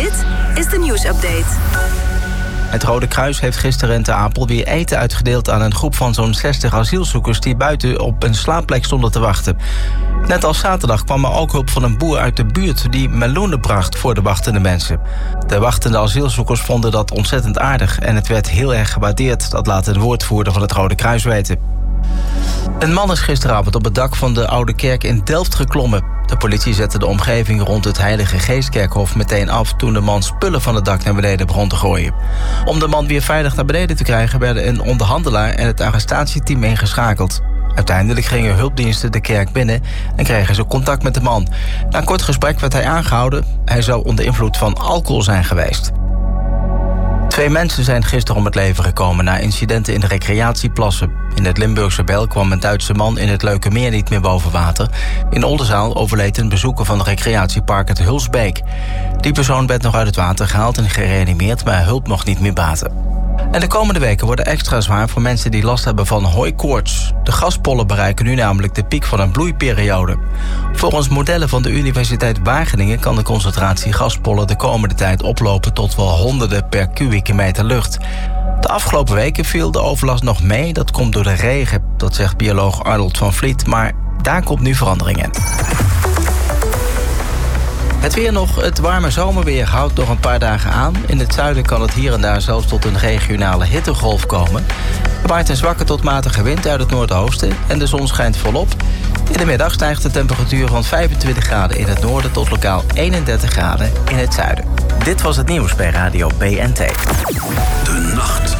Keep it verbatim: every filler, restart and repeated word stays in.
Dit is de nieuwsupdate. Het Rode Kruis heeft gisteren in Ter Apel weer eten uitgedeeld aan een groep van zo'n zestig asielzoekers die buiten op een slaapplek stonden te wachten. Net als zaterdag kwam er ook hulp van een boer uit de buurt die meloenen bracht voor de wachtende mensen. De wachtende asielzoekers vonden dat ontzettend aardig en het werd heel erg gewaardeerd. Dat laat een woordvoerder van het Rode Kruis weten. Een man is gisteravond op het dak van de Oude Kerk in Delft geklommen. De politie zette de omgeving rond het Heilige Geestkerkhof meteen af toen de man spullen van het dak naar beneden begon te gooien. Om de man weer veilig naar beneden te krijgen werden een onderhandelaar en het arrestatieteam ingeschakeld. Uiteindelijk gingen hulpdiensten de kerk binnen en kregen ze contact met de man. Na een kort gesprek werd hij aangehouden. Hij zou onder invloed van alcohol zijn geweest. Twee mensen zijn gisteren om het leven gekomen na incidenten in de recreatieplassen. In het Limburgse Bel kwam een Duitse man in het Leukemeer niet meer boven water. In Oldenzaal overleed een bezoeker van het recreatiepark het Hulsbeek. Die persoon werd nog uit het water gehaald en gereanimeerd, maar hulp mocht niet meer baten. En de komende weken worden extra zwaar voor mensen die last hebben van hooikoorts. De gaspollen bereiken nu namelijk de piek van een bloeiperiode. Volgens modellen van de Universiteit Wageningen kan de concentratie gaspollen de komende tijd oplopen tot wel honderden per kubieke meter lucht. De afgelopen weken viel de overlast nog mee. Dat komt door de regen, dat zegt bioloog Arnold van Vliet. Maar daar komt nu verandering in. Het weer nog, het warme zomerweer houdt nog een paar dagen aan. In het zuiden kan het hier en daar zelfs tot een regionale hittegolf komen. Er waait een zwakke tot matige wind uit het noordoosten en de zon schijnt volop. In de middag stijgt de temperatuur van vijfentwintig graden in het noorden tot lokaal eenendertig graden in het zuiden. Dit was het nieuws bij Radio B N T. De nacht.